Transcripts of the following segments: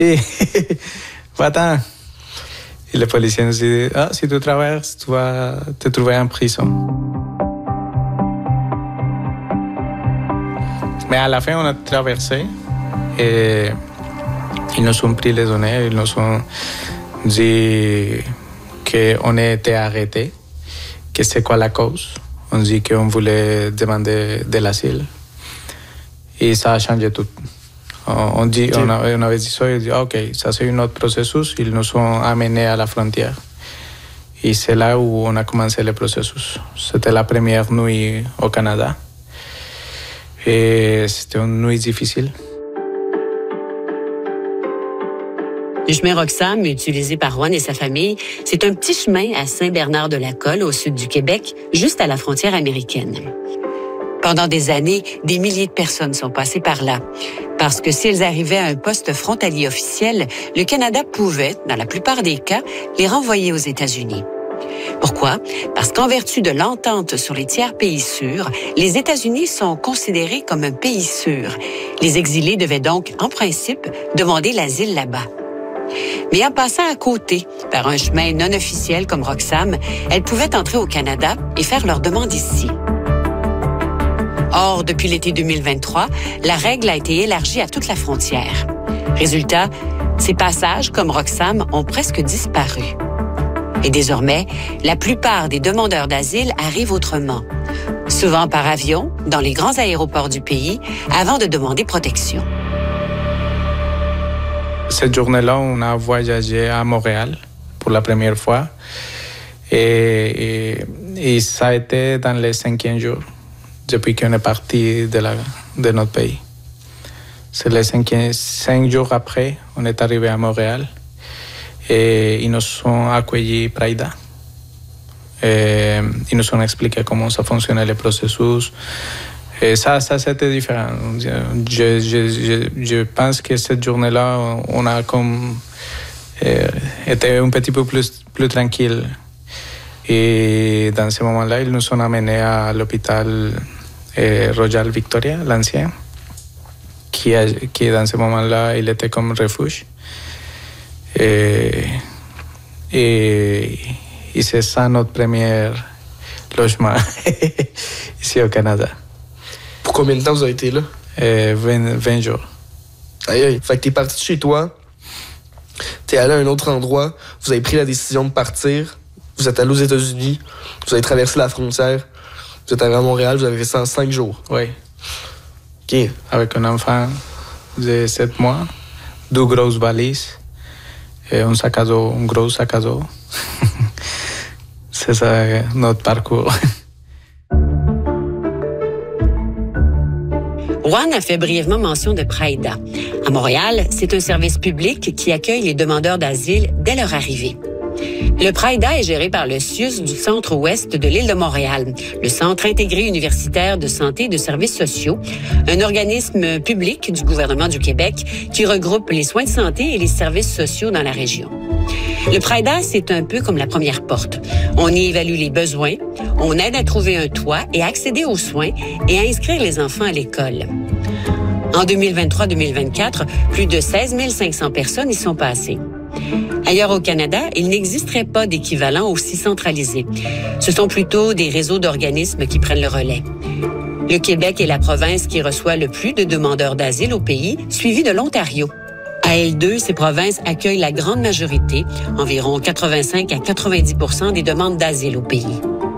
Et va-t'en. Et le policier nous dit, si tu traverses, tu vas te trouver en prison. Mais à la fin, on a traversé et ils nous ont pris les données, ils nous ont dit qu'on a été arrêtés, que c'est quoi la cause. On dit qu'on voulait demander de l'asile et ça a changé tout. On avait dit ça, et dit, OK, ça c'est un autre processus, ils nous ont amenés à la frontière. Et c'est là où on a commencé le processus. C'était la première nuit au Canada. Et c'était une nuit difficile. Le chemin Roxham, utilisé par Juan et sa famille, c'est un petit chemin à Saint-Bernard-de-la-Colle, au sud du Québec, juste à la frontière américaine. Pendant des années, des milliers de personnes sont passées par là. Parce que s'ils arrivaient à un poste frontalier officiel, le Canada pouvait, dans la plupart des cas, les renvoyer aux États-Unis. Pourquoi? Parce qu'en vertu de l'entente sur les tiers pays sûrs, les États-Unis sont considérés comme un pays sûr. Les exilés devaient donc, en principe, demander l'asile là-bas. Mais en passant à côté, par un chemin non officiel comme Roxham, elles pouvaient entrer au Canada et faire leur demande ici. Or, depuis l'été 2023, la règle a été élargie à toute la frontière. Résultat, ces passages, comme Roxham, ont presque disparu. Et désormais, la plupart des demandeurs d'asile arrivent autrement, souvent par avion, dans les grands aéroports du pays, avant de demander protection. Cette journée-là, on a voyagé à Montréal pour la première fois. Et ça a été dans les 5e jours, depuis qu'on est parti de notre pays. C'est les 5 jours après, on est arrivé à Montréal. Et ils nous ont accueillis Praida. Et ils nous ont expliqué comment ça fonctionnait le processus. Et ça c'était différent. Je pense que cette journée-là, on a comme été un petit peu plus tranquille. Et dans ce moment-là, ils nous ont amenés à l'hôpital Royal Victoria, l'ancien, qui dans ce moment-là, il était comme refuge. Et c'est ça notre premier logement ici au Canada. Pour combien de temps vous avez été là? 20 jours. Aïe, aïe. Fait que t'es parti de chez toi, t'es allé à un autre endroit, vous avez pris la décision de partir, vous êtes allé aux États-Unis, vous avez traversé la frontière, vous êtes arrivé à Montréal, vous avez fait ça en 5 jours. Oui. OK. Avec un enfant de 7 mois, 2 grosses valises, et un gros sac à dos. C'est ça notre parcours. Juan a fait brièvement mention de Praida. À Montréal, c'est un service public qui accueille les demandeurs d'asile dès leur arrivée. Le Praida est géré par le CIUS du centre-ouest de l'île de Montréal, le Centre intégré universitaire de santé et de services sociaux, un organisme public du gouvernement du Québec qui regroupe les soins de santé et les services sociaux dans la région. Le Praida, c'est un peu comme la première porte. On y évalue les besoins, on aide à trouver un toit et à accéder aux soins et à inscrire les enfants à l'école. En 2023-2024, plus de 16 500 personnes y sont passées. Ailleurs au Canada, il n'existerait pas d'équivalent aussi centralisé. Ce sont plutôt des réseaux d'organismes qui prennent le relais. Le Québec est la province qui reçoit le plus de demandeurs d'asile au pays, suivi de l'Ontario. À L2, ces provinces accueillent la grande majorité, environ 85 à 90% des demandes d'asile au pays.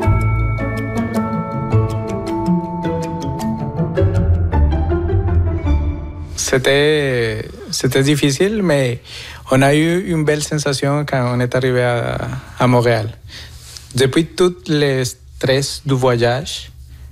C'était difficile, mais on a eu une belle sensation quand on est arrivé à Montréal. Depuis tout le stress du voyage,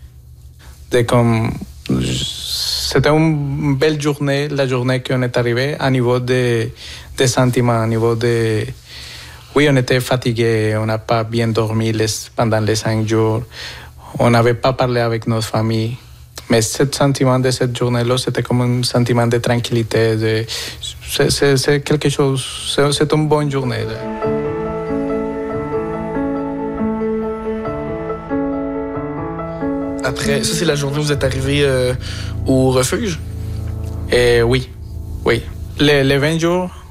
c'était une belle journée, la journée qu'on est arrivé, à niveau des sentiments, à niveau de... Oui, on était fatigués, on n'a pas bien dormi pendant les 5 jours, on n'avait pas parlé avec nos familles. Mais ce sentiment de cette journée-là, c'était comme un sentiment de tranquillité. C'est quelque chose, c'est une bonne journée. Après, ça c'est la journée où vous êtes arrivé au refuge? Oui. les 20 jours